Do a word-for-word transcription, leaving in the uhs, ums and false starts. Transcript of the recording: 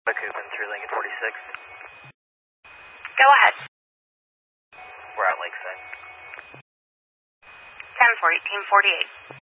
Coopin through Lincoln forty-six. Go ahead. We're at Lakeside. ten for eighteen forty-eight.